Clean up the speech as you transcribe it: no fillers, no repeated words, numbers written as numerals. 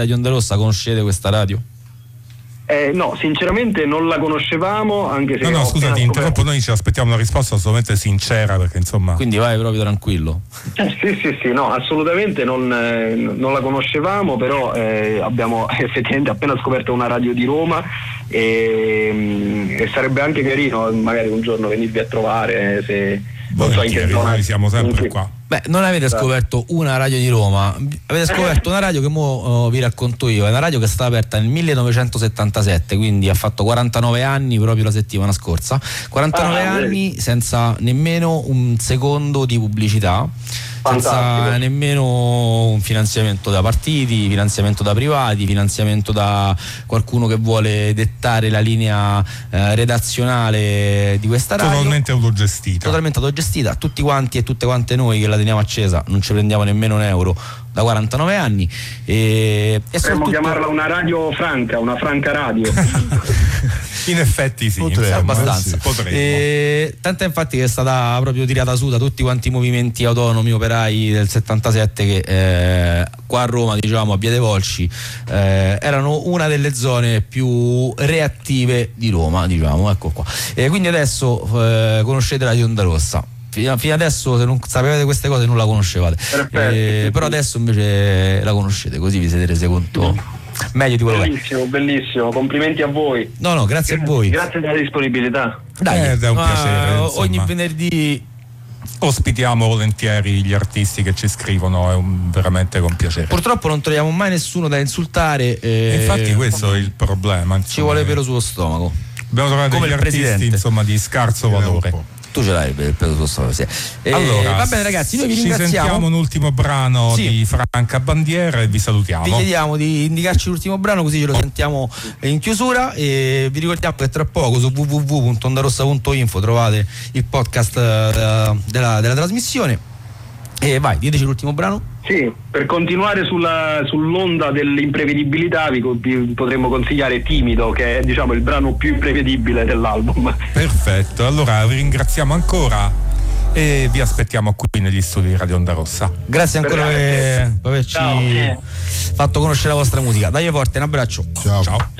Radio Onda Rossa, conoscete questa radio? No, sinceramente non la conoscevamo, anche se... No, scusa, ti interrompo, noi ci aspettiamo una risposta assolutamente sincera, perché insomma... Quindi vai proprio tranquillo. Sì, no, assolutamente non la conoscevamo, però abbiamo effettivamente appena scoperto una radio di Roma e sarebbe anche carino magari un giorno venirvi a trovare, se non so in che zona. Noi siamo sempre qua. Beh, non avete scoperto una radio di Roma, avete scoperto una radio che mo vi racconto io. È una radio che è stata aperta nel 1977, quindi ha fatto 49 anni proprio la settimana scorsa. 49 anni senza nemmeno un secondo di pubblicità, senza nemmeno un finanziamento da partiti, finanziamento da privati, finanziamento da qualcuno che vuole dettare la linea redazionale di questa radio. Totalmente autogestita, tutti quanti e tutte quante noi che la teniamo accesa non ci prendiamo nemmeno un euro da 49 anni e potremmo chiamarla una radio franca, una franca radio. In effetti sì, abbastanza. Tant'è infatti che è stata proprio tirata su da tutti quanti i movimenti autonomi operai del 77 che qua a Roma, diciamo a Via dei Volsci, erano una delle zone più reattive di Roma, diciamo, ecco qua. Quindi adesso conoscete Radio Onda Rossa. Fino adesso, se non sapevate queste cose, non la conoscevate. Però adesso invece la conoscete, così vi siete resi conto meglio di quello che è. Bellissimo, complimenti a voi. No, grazie a voi. Grazie della disponibilità. Dai, è un piacere. Ogni venerdì ospitiamo volentieri gli artisti che ci scrivono, è veramente con piacere. Purtroppo non troviamo mai nessuno da insultare. Infatti questo è il problema. Insomma, ci vuole pelo sullo stomaco. Abbiamo trovato degli artisti insomma di scarso valore. Tu ce l'hai per lo stomaco, sì. Allora, va bene ragazzi, noi vi ringraziamo. Ci sentiamo un ultimo brano di Franca Bandiera e vi salutiamo. Vi chiediamo di indicarci l'ultimo brano, così ce lo sentiamo in chiusura, e vi ricordiamo che tra poco su www.ondarossa.info trovate il podcast della trasmissione. E vai, diteci l'ultimo brano. Sì, per continuare sull'onda dell'imprevedibilità vi potremmo consigliare Timido, che è diciamo il brano più imprevedibile dell'album. Perfetto, allora vi ringraziamo ancora e vi aspettiamo qui negli studi di Radio Onda Rossa. Grazie ancora per averci fatto conoscere la vostra musica. Dai forte, un abbraccio. Ciao.